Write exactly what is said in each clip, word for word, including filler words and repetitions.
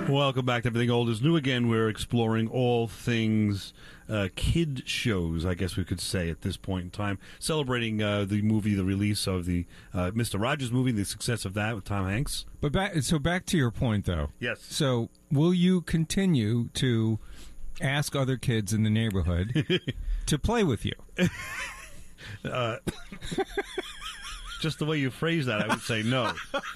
Welcome back to Everything Old is New Again. We're exploring all things uh, kid shows, I guess we could say, at this point in time. Celebrating uh, the movie, the release of the uh, Mister Rogers movie, the success of that with Tom Hanks. But back, so back to your point, though. Yes. So will you continue to ask other kids in the neighborhood to play with you? Uh, just the way you phrase that, I would say no.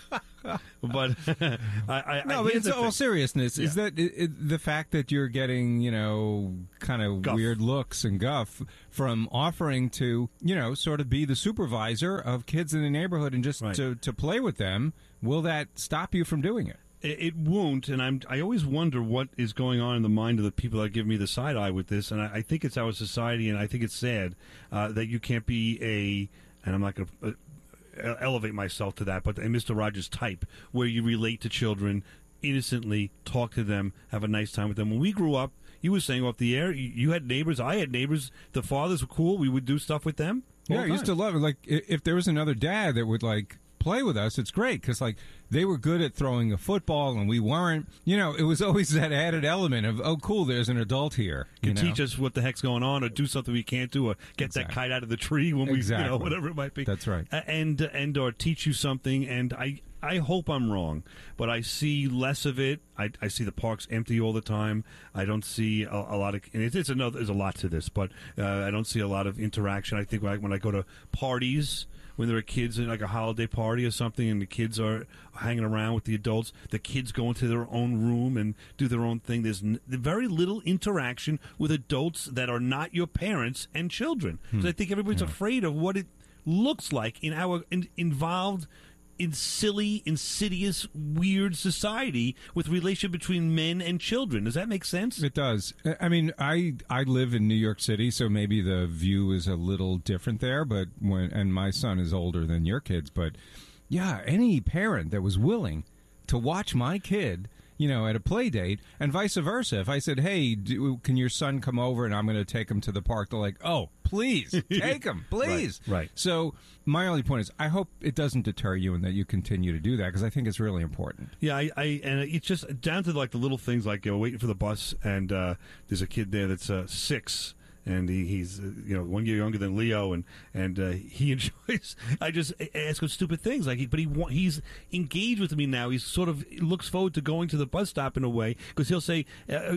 But I, I, no, I but it's the all thing. seriousness. Yeah. Is that it, it, the fact that you're getting, you know, kind of Guff. weird looks and guff from offering to, you know, sort of be the supervisor of kids in the neighborhood and just Right. to, to play with them? Will that stop you from doing it? It, it won't, and I'm. I always wonder what is going on in the mind of the people that give me the side eye with this, and I, I think it's our society, and I think it's sad uh, that you can't be a. And I'm not going to. Uh, elevate myself to that, but a Mister Rogers type where you relate to children innocently, talk to them, have a nice time with them. When we grew up, you were saying off the air, you, you had neighbors, I had neighbors, the fathers were cool, we would do stuff with them. all Yeah, the I used to time. love it. Like, i- if there was another dad that would, like, play with us, it's great, because, like, they were good at throwing a football and we weren't. You know, it was always that added element of, oh, cool, there's an adult here. Can you know? teach us what the heck's going on, or do something we can't do, or get Exactly. that kite out of the tree when we, Exactly. you know, whatever it might be. That's right. A- And and or teach you something. And I I hope I'm wrong, but I see less of it. I, I see the parks empty all the time. I don't see a, a lot of. And it's, it's another. There's a lot to this, but uh, I don't see a lot of interaction. I think when I, when I go to parties, when there are kids in like a holiday party or something, and the kids are hanging around with the adults, the kids go into their own room and do their own thing. There's n- very little interaction with adults that are not your parents and children. So I think everybody's Yeah. afraid of what it looks like in our in, involved in silly, insidious, weird society with relation between men and children. Does that make sense? It does. I mean, I I live in New York City, so maybe the view is a little different there. But when and my son is older than your kids, but yeah, any parent that was willing to watch my kid, you know, at a play date, and vice versa. If I said, "Hey, do, can your son come over and I'm going to take him to the park?" They're like, "Oh, please take him, please." Right, right. So my only point is, I hope it doesn't deter you and that you continue to do that, because I think it's really important. Yeah, I, I and it's just down to like the little things, like you're waiting for the bus, and uh, there's a kid there that's uh, six. And he, he's, uh, you know, one year younger than Leo, and and uh, he enjoys. I just ask him stupid things, like, he, but he wa- he's engaged with me now. He's sort of looks forward to going to the bus stop in a way, because he'll say, uh,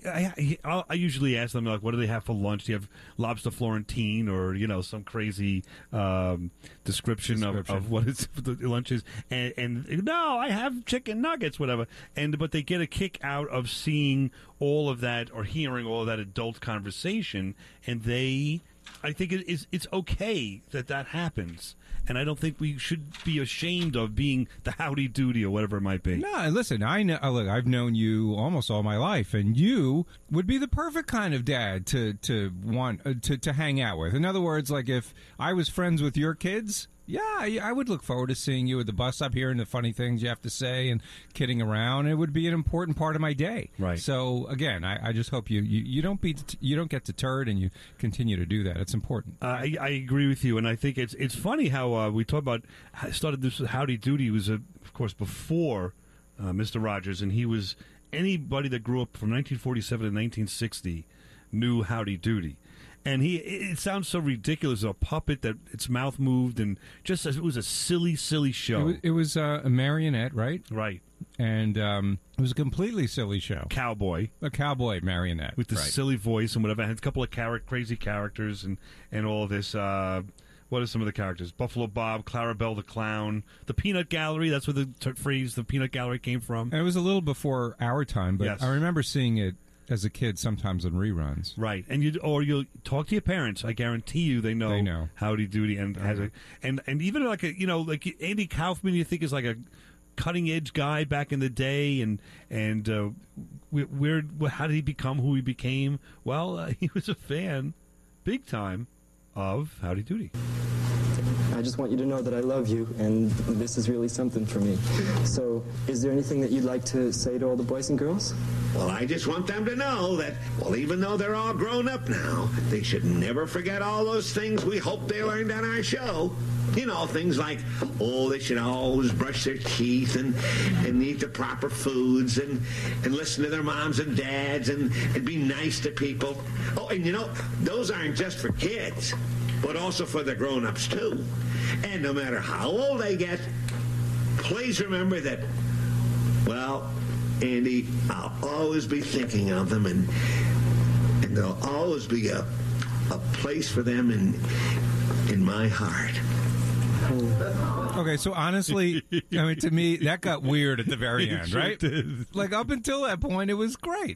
I, I, I usually ask them, like, what do they have for lunch? Do you have lobster Florentine, or you know, some crazy um, description, Description. Of, of what it's, the lunch is? And, and no, I have chicken nuggets, whatever. And but they get a kick out of seeing all of that, or hearing all of that adult conversation, and they, I think it is, it's okay that that happens, and I don't think we should be ashamed of being the howdy doody or whatever it might be. No, and listen, I know. Look, I've known you almost all my life, and you would be the perfect kind of dad to to want uh, to to hang out with. In other words, like if I was friends with your kids, yeah, I, I would look forward to seeing you at the bus stop, hearing the funny things you have to say, and kidding around. It would be an important part of my day. Right. So again, I, I just hope you, you you don't be you don't get deterred, and you continue to do that. It's important. Uh, I, I agree with you, and I think it's it's funny how uh, we talk about started this with Howdy Doody. Was, uh, of course, before uh, Mister Rogers, and he was anybody that grew up from nineteen forty-seven to nineteen sixty knew Howdy Doody. And he, it sounds so ridiculous, a puppet that its mouth moved, and just it was a silly, silly show. It was, it was uh, a marionette, right? Right. And um, it was a completely silly show. Cowboy. A cowboy marionette. With the right. silly voice and whatever. Had a couple of char- crazy characters and, and all of this. Uh, what are some of the characters? Buffalo Bob, Clarabelle the Clown, the Peanut Gallery. That's where the t- phrase the Peanut Gallery came from. And it was a little before our time, but Yes. I remember seeing it as a kid sometimes in reruns. Right, and you or you'll talk to your parents. I guarantee you, they know, They know. Howdy Doody, and has a and and even like a you know like Andy Kaufman, you think is like a cutting edge guy back in the day, and and uh, where, where how did he become who he became? Well, uh, he was a fan, big time, of Howdy Doody. I I just want you to know that I love you, and this is really something for me. So, is there anything that you'd like to say to all the boys and girls? Well, I just want them to know that, well, even though they're all grown up now, they should never forget all those things we hope they learned on our show. You know, things like, oh, they should always brush their teeth and, and eat the proper foods and, and listen to their moms and dads and, and be nice to people. Oh, and you know, those aren't just for kids, but also for the grown-ups, too. And no matter how old they get, please remember that, well, Andy, I'll always be thinking of them, and and there'll always be a, a place for them in in my heart. Okay, so honestly, I mean, to me, that got weird at the very end, Sure right? did. Like, up until that point, it was great.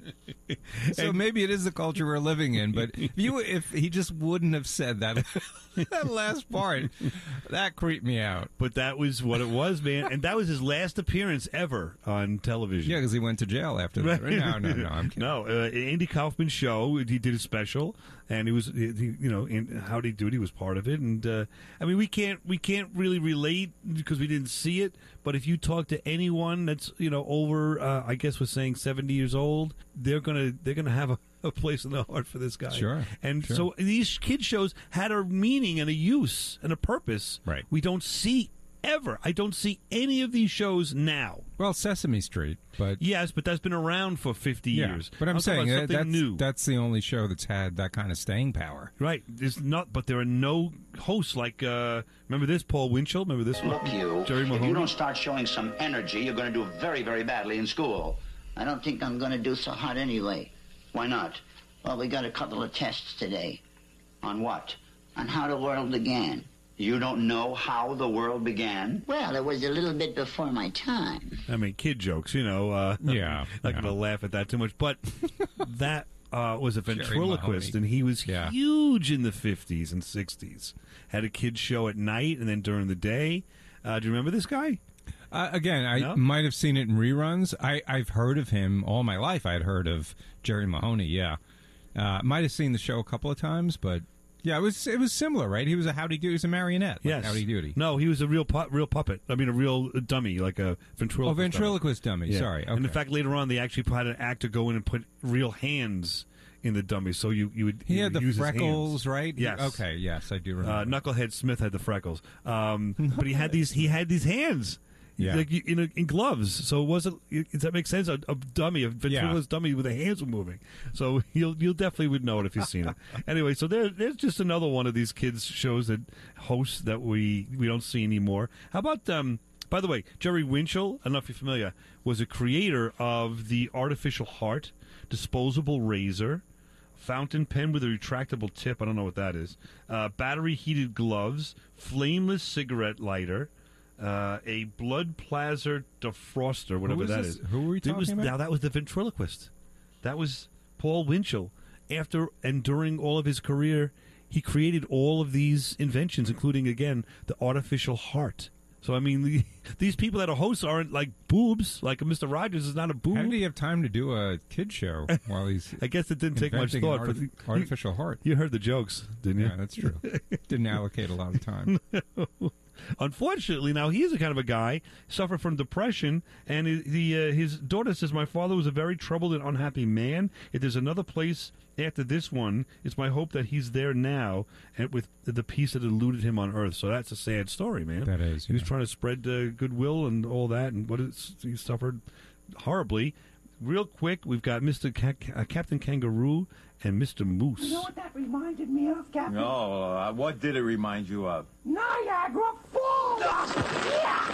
So maybe it is the culture we're living in, but if, you, if he just wouldn't have said that, that last part, that creeped me out. But that was what it was, man. And that was his last appearance ever on television. Yeah, because he went to jail after that. Right? No, no, no, I'm kidding. No, uh, Andy Kaufman's show, he did a special, and he was, he, you know, in Howdy Doody was part of it. And, uh, I mean, we can't, we can't really relate because we didn't see it, but if you talk to anyone that's, you know, over, uh, I guess we're saying seventy years old, they're going to, they're going to have a, a place in the heart for this guy. Sure. And sure. so these kid shows had a meaning and a use and a purpose. Right. We don't see ever. I don't see any of these shows now. Well, Sesame Street, but Yes, but that's been around for fifty yeah. years. But I'm, I'm talking saying about that, something that's, new. that's the only show that's had that kind of staying power. Right. There's not, but there are no hosts like, uh, remember this, Paul Winchell? Remember this one? Look, you, Jerry if Mahoney? you don't start showing some energy, you're going to do very, very badly in school. I don't think I'm going to do so hot anyway. Why not? Well, we got a couple of tests today On what? on how the world began. You don't know how the world began? Well, it was a little bit before my time. I mean, kid jokes, you know. Uh, Yeah, Not yeah. going to laugh at that too much. But that uh, was a ventriloquist, Mahoney. and he was Yeah. huge in the fifties and sixties. Had a kid show at night and then during the day. Uh, do you remember this guy? Uh, again, I No? might have seen it in reruns. I, I've heard of him all my life. I had heard of Jerry Mahoney, yeah. Uh, might have seen the show a couple of times, but yeah, it was it was similar, right? He was a Howdy Doody, he was a marionette, like Yes. Howdy Doody. No, he was a real pu- real puppet. I mean, a real dummy, like a Oh, ventriloquist. dummy. ventriloquist dummy. Yeah. Sorry. Okay. And in fact, later on, they actually had an actor go in and put real hands in the dummy, so you you would he you had would the use his freckles, hands. right? Yes. Okay. Yes, I do Uh, remember. Knucklehead Smith had the freckles, um, but he had these he had these hands. Yeah. Like in, a, in gloves, so it wasn't. Does that make sense? A, a dummy, a ventriloquist dummy with the hands were moving. So you'll you'll definitely would know it if you've seen it. Anyway, so there, there's just another one of these kids shows that hosts that we we don't see anymore. How about um? By the way, Jerry Winchell, I don't know if you're familiar, was a creator of the artificial heart, disposable razor, fountain pen with a retractable tip. I don't know what that is. Uh, battery heated gloves, flameless cigarette lighter. Uh, a blood plasma defroster, whatever was that this? is. Who were we It was, talking about? Now that was the ventriloquist. That was Paul Winchell. After and during all of his career, he created all of these inventions, including again the artificial heart. So I mean, the, these people that are hosts aren't like boobs. Like Mister Rogers is not a boob. How did he have time to do a kid show while he's I guess it didn't take much inventing an thought. arti- but artificial heart? you, you heard the jokes, didn't you? Yeah, that's true. Didn't allocate a lot of time. Unfortunately, now he's a kind of a guy suffered from depression, and his, the uh, his daughter says, "My father was a very troubled and unhappy man. If there's another place after this one, it's my hope that he's there now, and with the peace that eluded him on earth." So that's a sad story, man. That is, He was yeah. trying to spread uh, goodwill and all that, and what is, he suffered horribly. Real quick, we've got Mister Ca- uh, Captain Kangaroo and Mister Moose. You know what that reminded me of, Captain? No, uh, what did it remind you of? Niagara Falls! Yeah!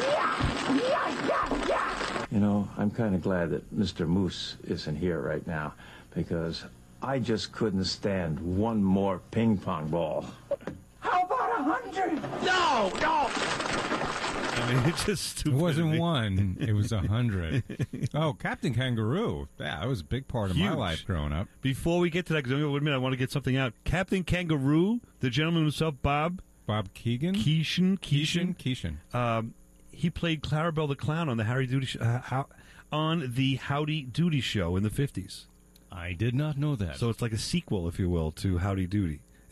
Yeah! Yeah! Yeah! Yeah! You know, I'm kind of glad that Mister Moose isn't here right now because I just couldn't stand one more ping pong ball. How about a hundred? No, no! I mean, it's just It stupid. wasn't one; it was a hundred. Oh, Captain Kangaroo! Yeah, that was a big part of my Huge. life growing up. Before we get to that, because wait a minute, I want to get something out. Captain Kangaroo, the gentleman himself, Bob Bob Keegan, Keeshan, Keeshan, Keeshan, Keeshan. um, he played Clarabelle the Clown on the Harry Doody sh- uh, how, on the Howdy Doody show in the fifties. I did not know that. So it's like a sequel, if you will, to Howdy Doody.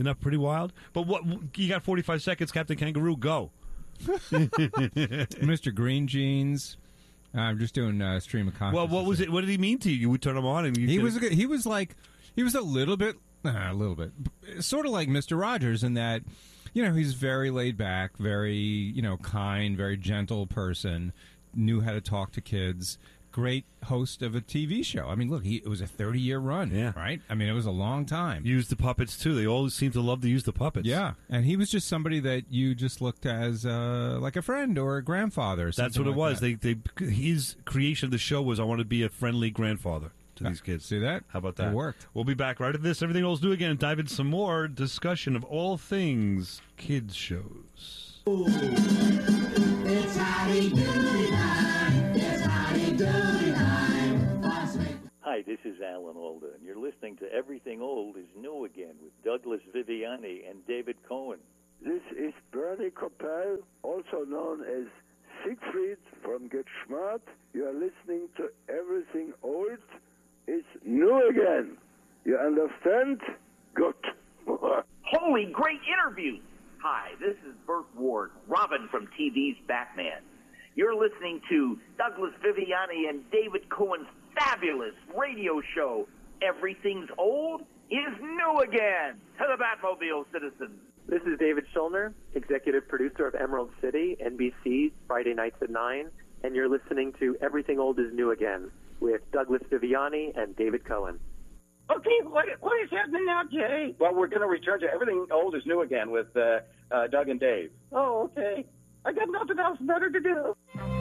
Isn't that pretty wild? But what you got forty-five seconds, Captain Kangaroo, go. Mister Green Jeans. I'm just doing uh, stream of consciousness. Well, what was it? What did he mean to you? You would turn him on, and you he could... was a good, he was like he was a little bit uh, a little bit sort of like Mister Rogers in that, you know, he's very laid back, very, you know, kind, very gentle person, knew how to talk to kids. Great host of a T V show. I mean, look, he, it was a thirty-year run, yeah. right? I mean, it was a long time. Used the puppets, too. They always seem to love to use the puppets. Yeah, and he was just somebody that you just looked as uh, like a friend or a grandfather. Or That's what like it was. That. They, they, his creation of the show was, I want to be a friendly grandfather to these kids. See that? How about that? It worked. We'll be back right at this. Everything Old's New Again, and dive into some more discussion of all things kids shows. Ooh, it's Howdy Doody time. It's Howdy Doody time. Hi, this is Alan Alda, and you're listening to Everything Old is New Again with Douglas Viviani and David Cohen. This is Bernie Coppell, also known as Siegfried from Get Smart. You are listening to Everything Old is New Again. You understand? Good. Holy, great interview! Hi, this is Burt Ward, Robin from T V's Batman. You're listening to Douglas Viviani and David Cohen's fabulous radio show, Everything's Old is New Again. To the Batmobile, citizens. This is David Schulner, executive producer of Emerald City, N B C, Friday nights at nine, and you're listening to Everything Old is New Again with Douglas Viviani and David Cohen. Okay, what, what is happening now, Jay? Well, we're going to return to Everything Old is New Again with uh, uh, Doug and Dave. Oh, okay. I got nothing else better to do.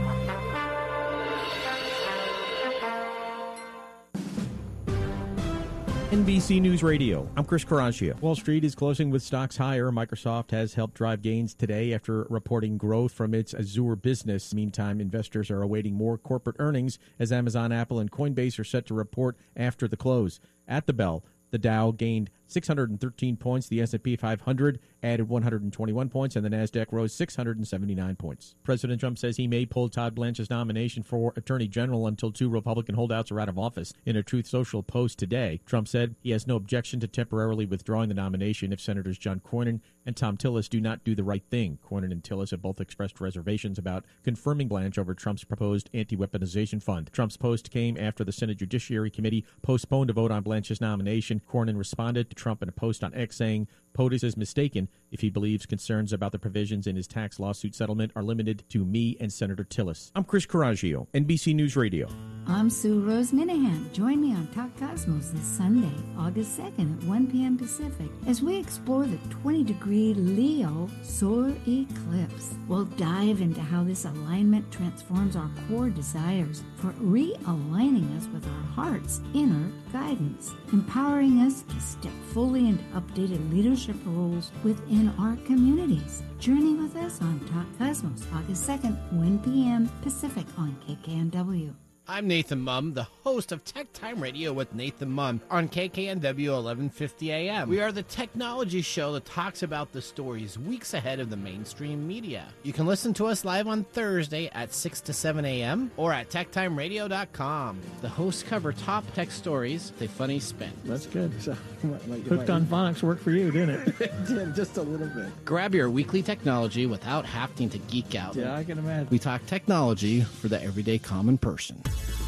N B C News Radio. I'm Chris Caraccia. Wall Street is closing with stocks higher. Microsoft has helped drive gains today after reporting growth from its Azure business. Meantime, investors are awaiting more corporate earnings as Amazon, Apple, and Coinbase are set to report after the close. At the bell, the Dow gained six hundred thirteen points, the S and P five hundred added one hundred twenty-one points, and the NASDAQ rose six hundred seventy-nine points. President Trump says he may pull Todd Blanche's nomination for Attorney General until two Republican holdouts are out of office. In a Truth Social post today, Trump said he has no objection to temporarily withdrawing the nomination if Senators John Cornyn and Tom Tillis do not do the right thing. Cornyn and Tillis have both expressed reservations about confirming Blanche over Trump's proposed anti-weaponization fund. Trump's post came after the Senate Judiciary Committee postponed a vote on Blanche's nomination. Cornyn responded to Trump in a post on X saying, POTUS is mistaken if he believes concerns about the provisions in his tax lawsuit settlement are limited to me and Senator Tillis. I'm Chris Caraccio, N B C News Radio. I'm Sue Rose Minahan. Join me on Talk Cosmos this Sunday, August second at one p.m. Pacific, as we explore the twenty-degree Leo solar eclipse. We'll dive into how this alignment transforms our core desires for realigning us with our heart's inner guidance, empowering us to step fully into updated leadership roles within our communities. Journey with us on Talk Cosmos, August second, one p.m. Pacific on K K N W. I'm Nathan Mumm, the host of Tech Time Radio with Nathan Mumm on K K N W eleven fifty A M. We are the technology show that talks about the stories weeks ahead of the mainstream media. You can listen to us live on Thursday at six to seven a.m. or at tech time radio dot com. The hosts cover top tech stories with a funny spin. That's good. So, like, Hooked on Phonics worked for you, didn't it? It did, just a little bit. Grab your weekly technology without having to geek out. Yeah, I can imagine. We talk technology for the everyday common person.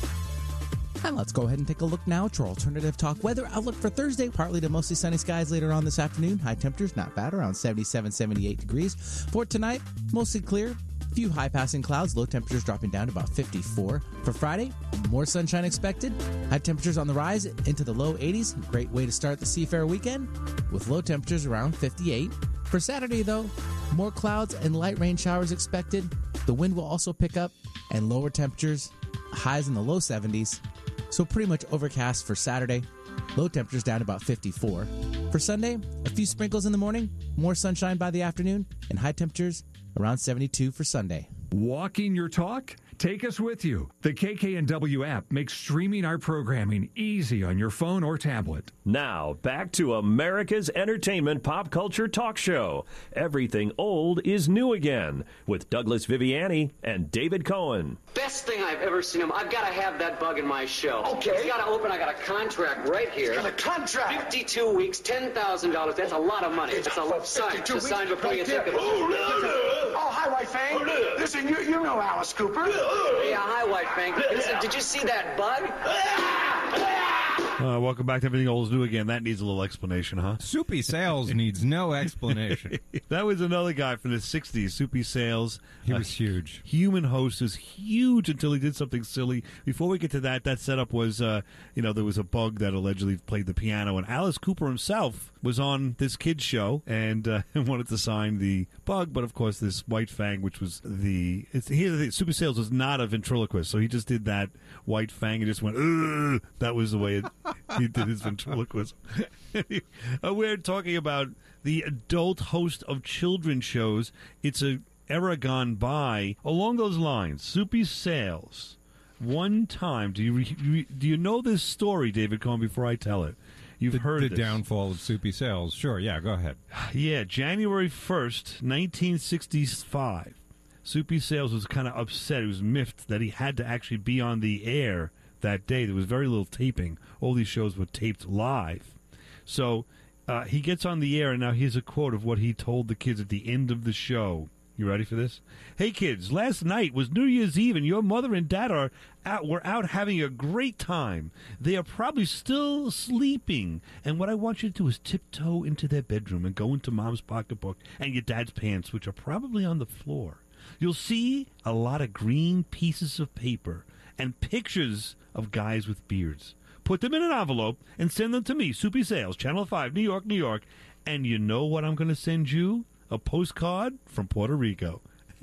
And let's go ahead and take a look now at your alternative talk weather outlook for Thursday. Partly to mostly sunny skies later on this afternoon. High temperatures not bad, around seventy-seven, seventy-eight degrees. For tonight, mostly clear. Few high passing clouds, low temperatures dropping down to about fifty-four. For Friday, more sunshine expected. High temperatures on the rise into the low eighties. Great way to start the Seafair weekend with low temperatures around fifty-eight. For Saturday, though, more clouds and light rain showers expected. The wind will also pick up and lower temperatures, highs in the low seventies. So pretty much overcast for Saturday. Low temperatures down to about fifty-four. For Sunday, a few sprinkles in the morning, more sunshine by the afternoon, and high temperatures around seventy-two for Sunday. Walking your talk? Take us with you. The K K N W app makes streaming our programming easy on your phone or tablet. Now, back to America's entertainment pop culture talk show. Everything old is new again with Douglas Viviani and David Cohen. Best thing I've ever seen him. I've got to have that bug in my show. Okay. It's got to open. I got a contract right here. He's got a contract? fifty-two weeks, ten thousand dollars. That's a lot of money. It's a sign. It's a sign before you take it. Oh, hi, White Fang. Listen, you, you know Alice Cooper. Yeah, hi, White Fang. Listen, did you see that bug? Uh, welcome back to Everything Old is New Again. That needs a little explanation, huh? Soupy Sales needs no explanation. That was another guy from the sixties, Soupy Sales. He was huge. Human Host was huge until he did something silly. Before we get to that, that setup was, uh, you know, there was a bug that allegedly played the piano, and Alice Cooper himself was on this kid's show and uh, wanted to sign the bug, but of course this White Fang, which was the... It's, here's the thing, Soupy Sales was not a ventriloquist, so he just did that White Fang and just went, ugh. That was the way it, he did his ventriloquism. uh, we're talking about the adult host of children's shows. It's a era gone by. Along those lines, Soupy Sales. One time, do you re, do you know this story, David Cohen? Before I tell it, you've the, heard the this. downfall of Soupy Sales. Sure, yeah, go ahead. Yeah, January first, nineteen sixty-five. Soupy Sales was kind of upset. He was miffed that he had to actually be on the air that day. There was very little taping. All these shows were taped live. So uh, he gets on the air, and now here's a quote of what he told the kids at the end of the show. You ready for this? Hey, kids, last night was New Year's Eve, and your mother and dad are out, were out having a great time. They are probably still sleeping. And what I want you to do is tiptoe into their bedroom and go into Mom's pocketbook and your dad's pants, which are probably on the floor. You'll see a lot of green pieces of paper and pictures of guys with beards. Put them in an envelope and send them to me, Soupy Sales, Channel five, New York, New York. And you know what I'm going to send you? A postcard from Puerto Rico.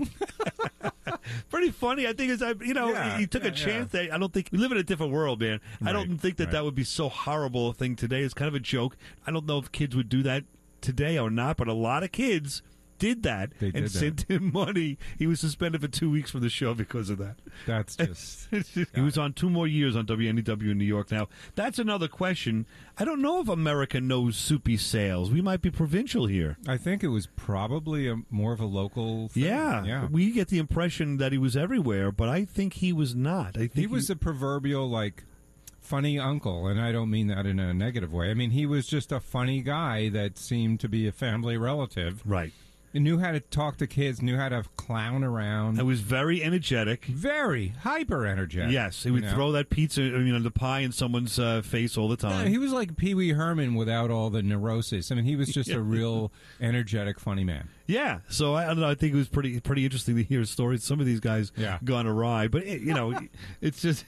Pretty funny. I think, it's, you know, Yeah, he took yeah, a chance. yeah. That I don't think we live in a different world, man. I Right, don't think that right. that would be so horrible a thing today. It's kind of a joke. I don't know if kids would do that today or not, but a lot of kids did that They and did that. sent him money. He was suspended for two weeks from the show because of that. That's just... He was on two more years on W N E W in New York. Now, that's another question. I don't know if America knows Soupy Sales. We might be provincial here. I think it was probably a, more of a local thing. Yeah, yeah. we get the impression that he was everywhere, but I think he was not. I think He was the proverbial, like, funny uncle, and I don't mean that in a negative way. I mean, he was just a funny guy that seemed to be a family relative. Right. He knew how to talk to kids, knew how to clown around. He was very energetic. Very hyper energetic. Yes, he would you know? throw that pizza, I mean, the pie in someone's uh, face all the time. Yeah, he was like Pee Wee Herman without all the neurosis. I mean, he was just Yeah. a real energetic, funny man. Yeah, so I, I don't know. I think it was pretty pretty interesting to hear his stories. Some of these guys Yeah. gone awry, but it, you know, it's just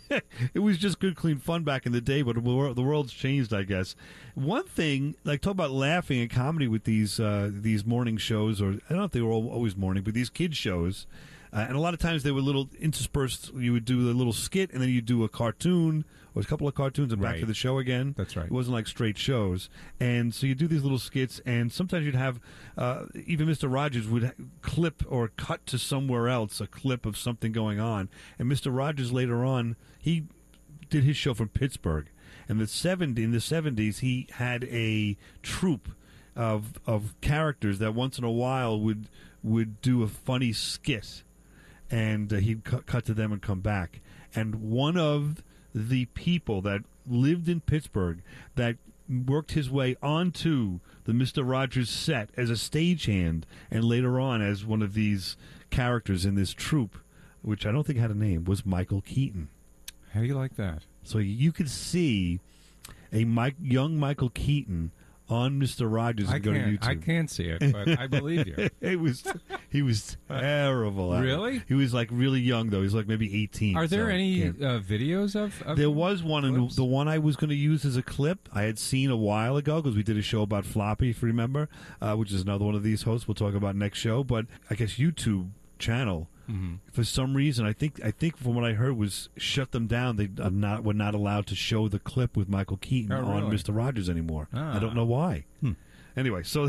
it was just good, clean fun back in the day. But the wor- the world's changed, I guess. One thing, like talk about laughing and comedy with these uh, these morning shows, or I don't know if they were all, always morning, but these kids shows. Uh, and a lot of times they were little interspersed. You would do a little skit, and then you do a cartoon or a couple of cartoons, and back Right. to the show again. That's right. It wasn't like straight shows, and so you do these little skits, and sometimes you'd have uh, even Mister Rogers would ha- clip or cut to somewhere else a clip of something going on, and Mister Rogers later on he did his show from Pittsburgh, and the seventy in the seventies he had a troupe of of characters that once in a while would would do a funny skit. And uh, he'd cu- cut to them and come back. And one of the people that lived in Pittsburgh that worked his way onto the Mister Rogers set as a stagehand and later on as one of these characters in this troupe, which I don't think had a name, was Michael Keaton. How do you like that? So you could see a Mike, young Michael Keaton on Mister Rogers. I and go to can't, YouTube. I can't see it, but I believe you. it was he was terrible. At Really? it. He was like really young though. He was like maybe eighteen. Are there so any can't- uh, videos of, of There was one, and clips? the one I was going to use as a clip, I had seen a while ago because we did a show about Floppy, if you remember, uh, which is another one of these hosts we'll talk about next show. But I guess YouTube channel, Mhm. for some reason, I think I think from what I heard was shut them down. They are not were not allowed to show the clip with Michael Keaton Oh, on really? Mister Rogers anymore. Ah. I don't know why. Hmm. Anyway, so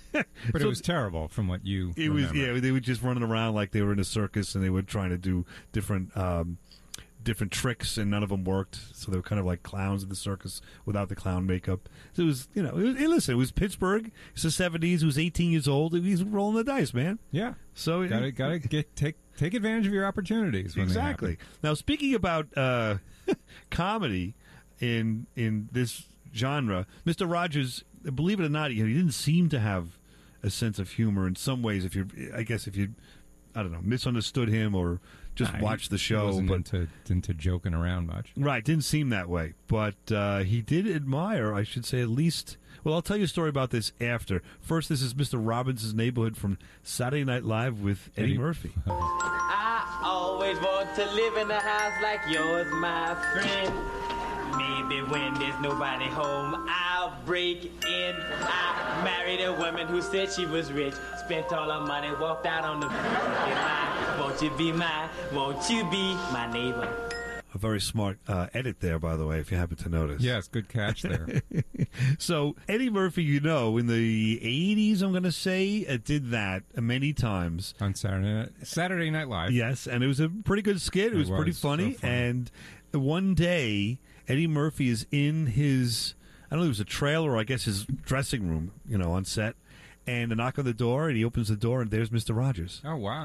But So- it was terrible from what you It was remember. yeah. They were just running around like they were in a circus, and they were trying to do different um, different tricks, and none of them worked. So they were kind of like clowns in the circus without the clown makeup. So it was, you know, it was, hey, listen, it was Pittsburgh. It's the seventies. He was eighteen years old. He was rolling the dice, man. Yeah. So Gotta gotta get take take advantage of your opportunities. When they exactly. happen. Now, speaking about uh, comedy in in this genre, Mister Rogers, believe it or not, you know, he didn't seem to have a sense of humor in some ways. If you, I guess, if you, I don't know, misunderstood him or just Nah, watched he- the show, He wasn't but into into joking around much. right, didn't seem that way. But uh, he did admire, I should say, at least. Well, I'll tell you a story about this after. First, this is Mister Robbins' Neighborhood from Saturday Night Live with Eddie, Eddie- Murphy. I always want to live in a house like yours, my friend. Maybe when there's nobody home, I'll break in. I married a woman who said she was rich, spent all her money, walked out on the line. Won't you be mine? Won't you be my neighbor? A very smart uh, edit there, by the way, if you happen to notice. Yes, good catch there. So Eddie Murphy, you know, in the eighties, I'm going to say, uh, did that many times on Saturday Night, Saturday Night Live. Yes, and it was a pretty good skit. It, It was, pretty was so funny. funny. And one day, Eddie Murphy is in his, I don't know, it was a trailer or I guess his dressing room, you know, on set. And a knock on the door, and he opens the door, and there's Mister Rogers. Oh, wow.